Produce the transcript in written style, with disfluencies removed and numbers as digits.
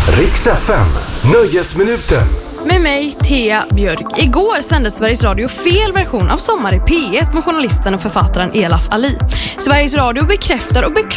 Riks FM, Nöjesminuten. Med mig, Thea Björk. Igår sände Sveriges Radio fel version av Sommar i P1 med journalisten och författaren Elaf Ali. Sveriges Radio bekräftar och